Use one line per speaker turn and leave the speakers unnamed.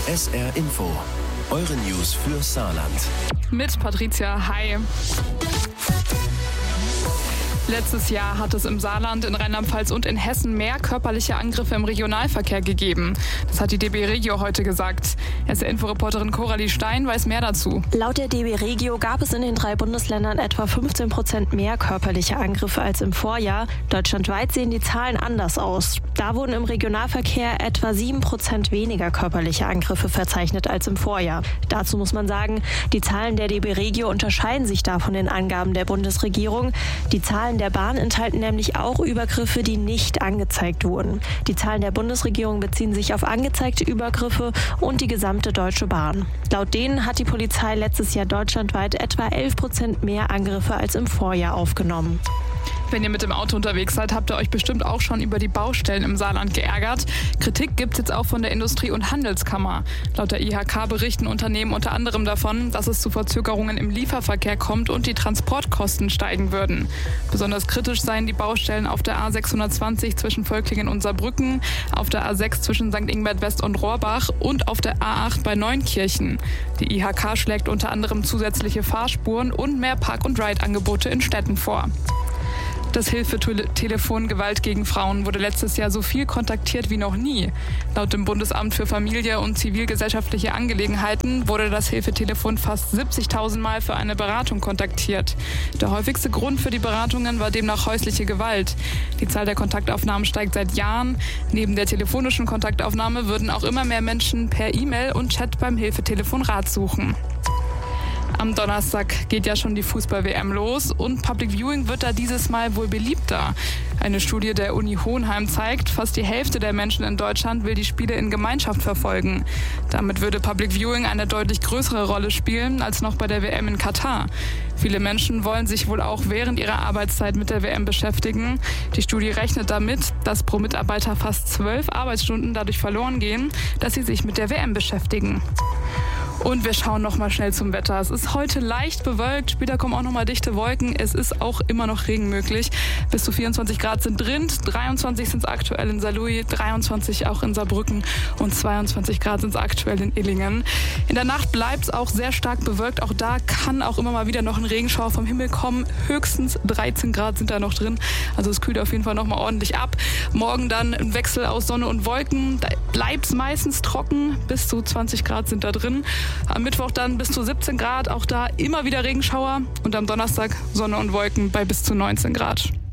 SR Info, eure News für Saarland.
Mit Patricia, hi. Letztes Jahr hat es im Saarland, in Rheinland-Pfalz und in Hessen mehr körperliche Angriffe im Regionalverkehr gegeben. Das hat die DB Regio heute gesagt. SR-Info-Reporterin Coralie Stein weiß mehr dazu.
Laut der DB Regio gab es in den 3 Bundesländern etwa 15% mehr körperliche Angriffe als im Vorjahr. Deutschlandweit sehen die Zahlen anders aus. Da wurden im Regionalverkehr etwa 7% weniger körperliche Angriffe verzeichnet als im Vorjahr. Dazu muss man sagen, die Zahlen der DB Regio unterscheiden sich da von den Angaben der Bundesregierung. Die Zahlen der Bahn enthalten nämlich auch Übergriffe, die nicht angezeigt wurden. Die Zahlen der Bundesregierung beziehen sich auf angezeigte Übergriffe und die gesamte Deutsche Bahn. Laut denen hat die Polizei letztes Jahr deutschlandweit etwa 11% mehr Angriffe als im Vorjahr aufgenommen.
Wenn ihr mit dem Auto unterwegs seid, habt ihr euch bestimmt auch schon über die Baustellen im Saarland geärgert. Kritik gibt es jetzt auch von der Industrie- und Handelskammer. Laut der IHK berichten Unternehmen unter anderem davon, dass es zu Verzögerungen im Lieferverkehr kommt und die Transportkosten steigen würden. Besonders kritisch seien die Baustellen auf der A620 zwischen Völklingen und Saarbrücken, auf der A6 zwischen St. Ingbert West und Rohrbach und auf der A8 bei Neunkirchen. Die IHK schlägt unter anderem zusätzliche Fahrspuren und mehr Park-and-Ride-Angebote in Städten vor. Das Hilfetelefon Gewalt gegen Frauen wurde letztes Jahr so viel kontaktiert wie noch nie. Laut dem Bundesamt für Familie und zivilgesellschaftliche Angelegenheiten wurde das Hilfetelefon fast 70.000 Mal für eine Beratung kontaktiert. Der häufigste Grund für die Beratungen war demnach häusliche Gewalt. Die Zahl der Kontaktaufnahmen steigt seit Jahren. Neben der telefonischen Kontaktaufnahme würden auch immer mehr Menschen per E-Mail und Chat beim Hilfetelefon Rat suchen. Am Donnerstag geht ja schon die Fußball-WM los und Public Viewing wird da dieses Mal wohl beliebter. Eine Studie der Uni Hohenheim zeigt, fast die Hälfte der Menschen in Deutschland will die Spiele in Gemeinschaft verfolgen. Damit würde Public Viewing eine deutlich größere Rolle spielen als noch bei der WM in Katar. Viele Menschen wollen sich wohl auch während ihrer Arbeitszeit mit der WM beschäftigen. Die Studie rechnet damit, dass pro Mitarbeiter fast 12 Arbeitsstunden dadurch verloren gehen, dass sie sich mit der WM beschäftigen. Und wir schauen noch mal schnell zum Wetter. Es ist heute leicht bewölkt, später kommen auch noch mal dichte Wolken. Es ist auch immer noch Regen möglich. Bis zu 24 Grad sind drin, 23 sind es aktuell in Saarlouis, 23 auch in Saarbrücken und 22 Grad sind es aktuell in Illingen. In der Nacht bleibt es auch sehr stark bewölkt. Auch da kann auch immer mal wieder noch ein Regenschauer vom Himmel kommen. Höchstens 13 Grad sind da noch drin. Also es kühlt auf jeden Fall noch mal ordentlich ab. Morgen dann ein Wechsel aus Sonne und Wolken. Da bleibt es meistens trocken. Bis zu 20 Grad sind da drin. Am Mittwoch dann bis zu 17 Grad, auch da immer wieder Regenschauer und am Donnerstag Sonne und Wolken bei bis zu 19 Grad.